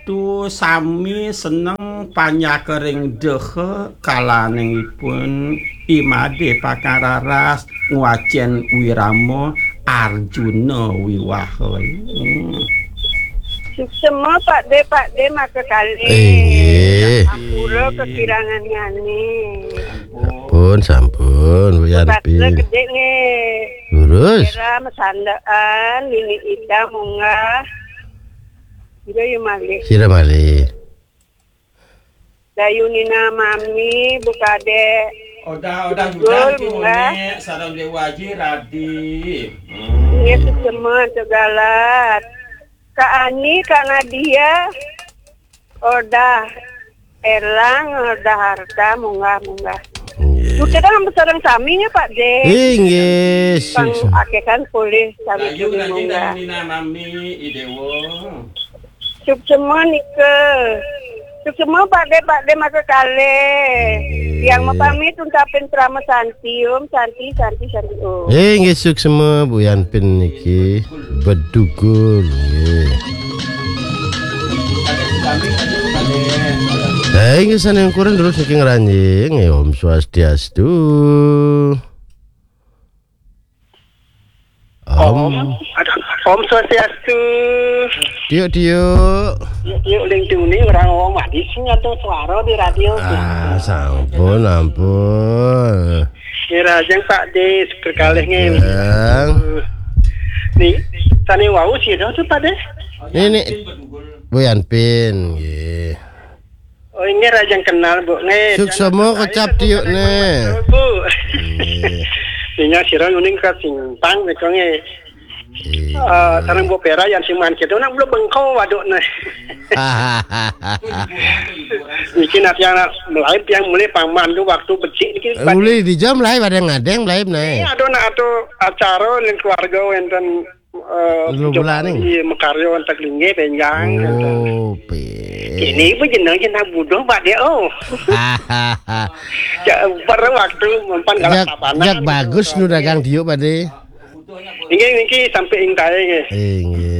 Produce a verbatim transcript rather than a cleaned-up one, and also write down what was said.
Tu sami seneng panyakering dehe kalanengipun imade pakararas ngwajen wiramo Arjuna wiwaha. Hmm. Semua Pak De Pak De maka kali. Eh, Ampura kekirangan ngane. sampun, sampun, Bu Patla Yanpin. gede nge. Lurus. Kira mesandaan ini ida munggah. Juga yung mali. Sira mali. Dayunina mami bukade. Odah odah Betul, juga ki Bunga. mone sareng dewaji radi. Nge semua segalat. Kak Ani, Kak Nadia. Odah. Elang, odah harta munggah-munggah. Nggih. Kita kan sareng saminya Pak De. Inggih. Pang ake kan boleh sami Ayo lagi munggah. dayunina mami idewo. Cuk semua nike. Cuk semua Pak De, Pak De maka kale. Yang mau pamit ucapin Prama Santi, Om Santi, Santi, Santi, Om. Inggih suksema Bu Yanpin niki bedugul nggih. Eh, inggih saneng kurang dulu saking ranjing ya Om Swastiastu. Om, Om Swastiastu. tiuk tiuk. Yuk ling tuni orang ngomong mati sing atau suara di radio. Ah, sampun ampun. Kira jeng Pak De berkalih nge. Yang Nih, tani wau sih dah tu Pak De. ini Bu Yanpin nggih. Oh ini rajang kenal Bu nge. Suksema kecap tiuk ne. Bu. Nggih. Nya sirang uning ka simpang me nge. Iya. Eh, tarang Bu Pera yang siman kita nak belum bengkau waduk ne. Mungkin nanti yang live yang mulai paman tu waktu becik ni. Uli di jam lah pada ngadeng live naik. Ada nak atau acara dengan keluarga enten Lu bulan ni? Iya, mekaryo enten lingge penjang. Oh, pe. Ini pun jenang jenang budoh Pak De oh. Ya, pada waktu mempan Jak, galak tapana. jak bagus nu dagang diuk pade. Ini ini sampai ingkai. Inggih.